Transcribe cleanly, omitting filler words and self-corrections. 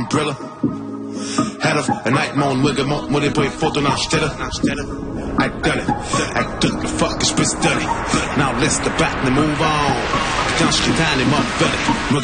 briller. Härav en nightmon, wiggermont, må det på I foton anställda. I done it, I took the fucking spitz dirty. Now let's the back and move on. Kanske kan i my belly.